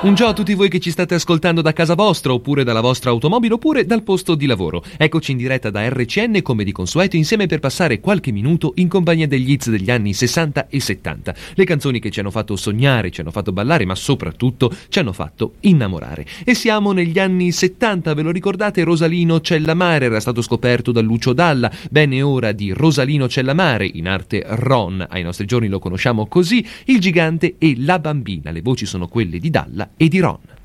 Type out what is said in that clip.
Un ciao a tutti voi che ci state ascoltando da casa vostra, oppure dalla vostra automobile, oppure dal posto di lavoro. Eccoci in diretta da RCN come di consueto, insieme per passare qualche minuto in compagnia degli hits degli anni 60 e 70. Le canzoni che ci hanno fatto sognare, ci hanno fatto ballare, ma soprattutto ci hanno fatto innamorare. E siamo negli anni 70, ve lo ricordate? Rosalino Cellamare era stato scoperto da Lucio Dalla. Bene, ora di Rosalino Cellamare, in arte Ron, ai nostri giorni lo conosciamo così, il gigante e la bambina. Le voci sono quelle di Dalla e di Ron.